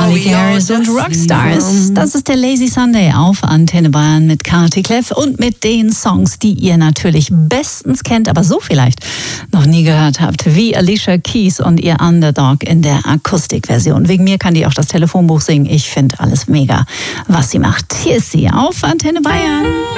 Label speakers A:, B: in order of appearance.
A: Charlie Harris und Rockstars. Das ist der Lazy Sunday auf Antenne Bayern mit Kati Kleff und mit den Songs, die ihr natürlich bestens kennt, aber so vielleicht noch nie gehört habt, wie Alicia Keys und ihr Underdog in der Akustikversion. Wegen mir kann die auch das Telefonbuch singen. Ich finde alles mega, was sie macht. Hier ist sie auf Antenne Bayern.